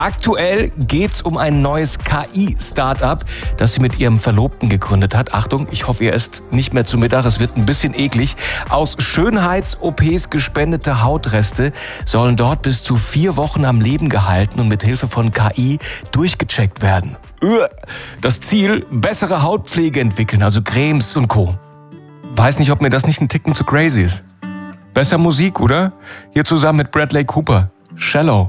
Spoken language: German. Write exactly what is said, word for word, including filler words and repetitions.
Aktuell geht's um ein neues K I-Startup, das sie mit ihrem Verlobten gegründet hat. Achtung, ich hoffe, ihr esst nicht mehr zu Mittag, es wird ein bisschen eklig. Aus Schönheits-O Ps gespendete Hautreste sollen dort bis zu vier Wochen am Leben gehalten und mit Hilfe von K I durchgecheckt werden. Das Ziel, bessere Hautpflege entwickeln, also Cremes und Co. Weiß nicht, ob mir das nicht ein Ticken zu crazy ist. Besser Musik, oder? Hier zusammen mit Bradley Cooper. Shallow.